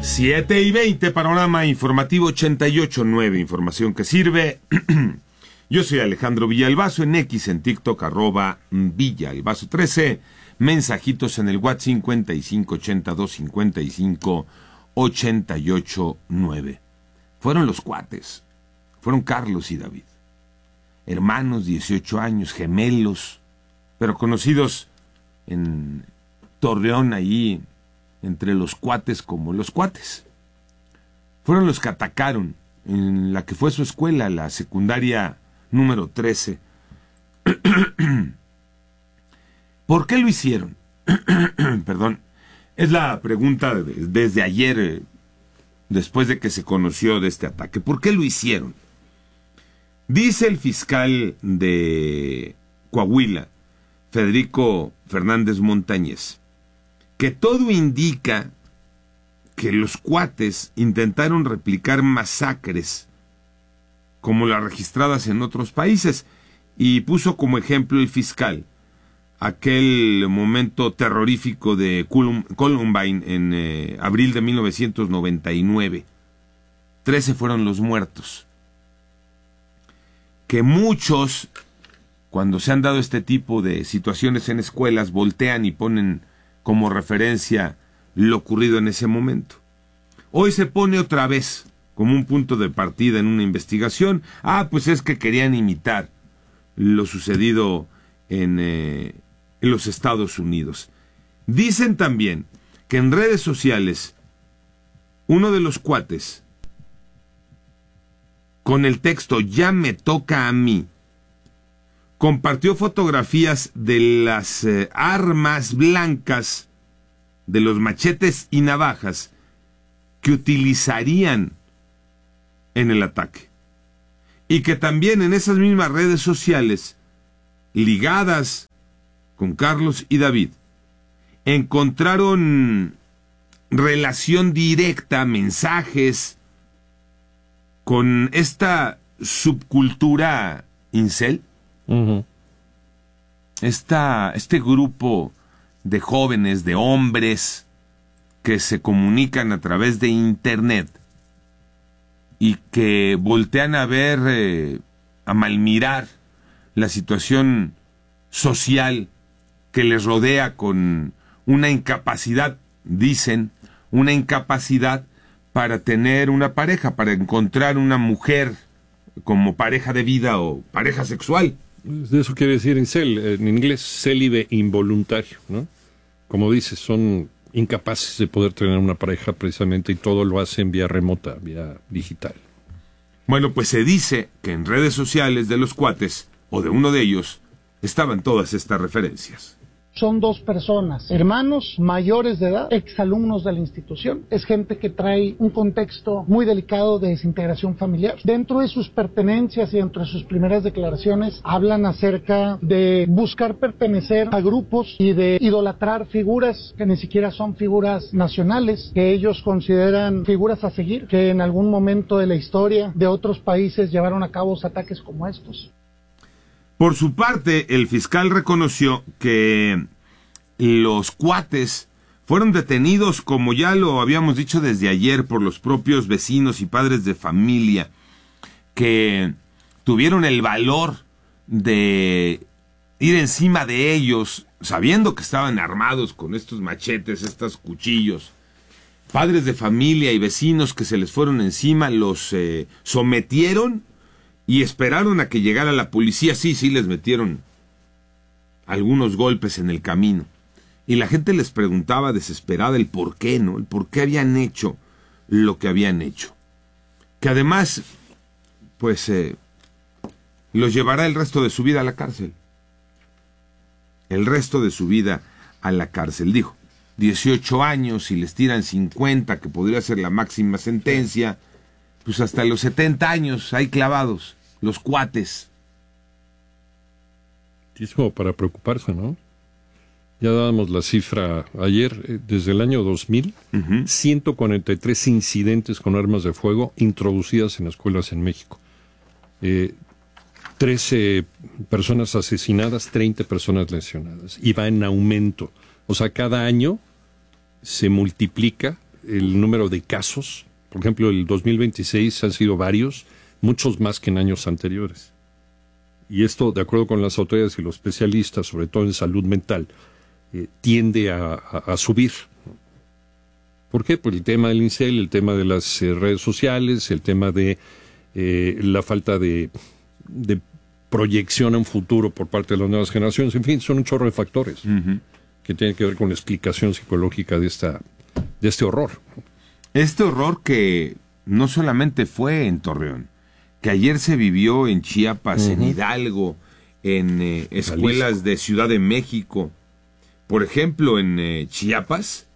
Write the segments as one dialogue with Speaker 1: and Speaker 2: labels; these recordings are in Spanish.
Speaker 1: 7:20, panorama informativo 88.9, información que sirve. Yo soy Alejandro Villalbazo, en X, en TikTok, @Villalbazo13, mensajitos en el WhatsApp 5582558889. Fueron los cuates, fueron Carlos y David, hermanos, 18 años, gemelos, pero conocidos en Torreón, ahí entre los cuates como los cuates. Fueron los que atacaron en la que fue su escuela, la secundaria número 13. ¿Por qué lo hicieron? Perdón. Es la pregunta desde ayer, después de que se conoció de este ataque. ¿Por qué lo hicieron? Dice el fiscal de Coahuila, Federico Fernández Montañez, que todo indica que los cuates intentaron replicar masacres como las registradas en otros países, y puso como ejemplo el fiscal aquel momento terrorífico de Columbine en abril de 1999. 13 fueron los muertos. Que muchos, cuando se han dado este tipo de situaciones en escuelas, voltean y ponen como referencia lo ocurrido en ese momento. Hoy se pone otra vez como un punto de partida en una investigación. Pues es que querían imitar lo sucedido en los Estados Unidos. Dicen también que en redes sociales uno de los cuates, con el texto "ya me toca a mí", compartió fotografías de las armas blancas, de los machetes y navajas que utilizarían en el ataque. Y que también en esas mismas redes sociales, ligadas con Carlos y David, encontraron relación directa, mensajes, con esta subcultura incel. Uh-huh. Este grupo de jóvenes, de hombres que se comunican a través de internet y que voltean a ver, a malmirar la situación social que les rodea, con una incapacidad, dicen, una incapacidad para tener una pareja, para encontrar una mujer como pareja de vida o pareja sexual.
Speaker 2: Eso quiere decir incel, en inglés célibe involuntario, ¿no? Como dices, son incapaces de poder tener una pareja precisamente, y todo lo hacen vía remota, vía digital.
Speaker 1: Bueno, pues se dice que en redes sociales de los cuates, o de uno de ellos, estaban todas estas referencias.
Speaker 3: Son dos personas, hermanos mayores de edad, exalumnos de la institución. Es gente que trae un contexto muy delicado de desintegración familiar. Dentro de sus pertenencias y dentro de sus primeras declaraciones hablan acerca de buscar pertenecer a grupos y de idolatrar figuras que ni siquiera son figuras nacionales, que ellos consideran figuras a seguir, que en algún momento de la historia de otros países llevaron a cabo ataques como estos.
Speaker 1: Por su parte, el fiscal reconoció que los cuates fueron detenidos, como ya lo habíamos dicho desde ayer, por los propios vecinos y padres de familia, que tuvieron el valor de ir encima de ellos, sabiendo que estaban armados con estos machetes, estos cuchillos. Padres de familia y vecinos que se les fueron encima, los sometieron y esperaron a que llegara la policía. Sí, les metieron algunos golpes en el camino. Y la gente les preguntaba desesperada el por qué, ¿no? El por qué habían hecho lo que habían hecho. Que además, pues, los llevará el resto de su vida a la cárcel. El resto de su vida a la cárcel. Dijo, 18 años, y les tiran 50, que podría ser la máxima sentencia, pues hasta los 70 años ahí clavados. Los cuates.
Speaker 2: Es como para preocuparse, ¿no? Ya dábamos la cifra ayer, desde el año 2000, 143 incidentes con armas de fuego introducidas en escuelas en México. 13 personas asesinadas, 30 personas lesionadas. Y va en aumento. O sea, cada año se multiplica el número de casos. Por ejemplo, el 2026 han sido varios, muchos más que en años anteriores. Y esto, de acuerdo con las autoridades y los especialistas, sobre todo en salud mental, tiende a subir. ¿Por qué? Pues el tema del incel, el tema de las redes sociales, el tema de la falta de proyección en futuro por parte de las nuevas generaciones, en fin, son un chorro de factores que tienen que ver con la explicación psicológica de este horror.
Speaker 1: Este horror que no solamente fue en Torreón, que ayer se vivió en Chiapas, en Hidalgo, en escuelas
Speaker 2: Jalisco.
Speaker 1: de Ciudad de México. Por ejemplo, en Chiapas,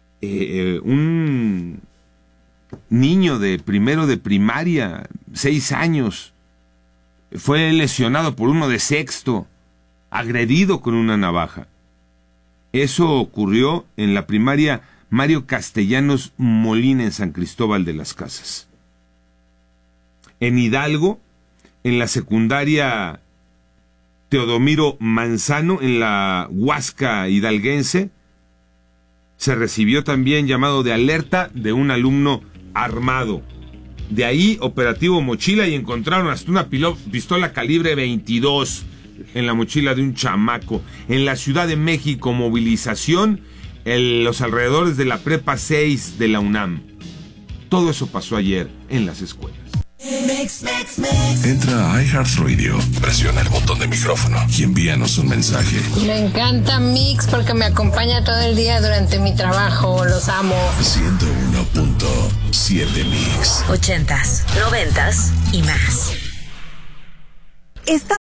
Speaker 1: un niño de primero de primaria, 6 años, fue lesionado por uno de sexto, agredido con una navaja. Eso ocurrió en la primaria Mario Castellanos Molina en San Cristóbal de las Casas. En Hidalgo, en la secundaria Teodomiro Manzano, en la Huasca hidalguense, se recibió también llamado de alerta de un alumno armado. De ahí, operativo mochila, y encontraron hasta una pistola calibre 22 en la mochila de un chamaco. En la Ciudad de México, movilización en los alrededores de la Prepa 6 de la UNAM. Todo eso pasó ayer en las escuelas.
Speaker 4: Entra a iHeartRadio, presiona el botón de micrófono y envíanos un mensaje.
Speaker 5: Me encanta Mix porque me acompaña todo el día durante mi trabajo. Los amo.
Speaker 4: 101.7 Mix.
Speaker 6: 80s, 90s y más. Esta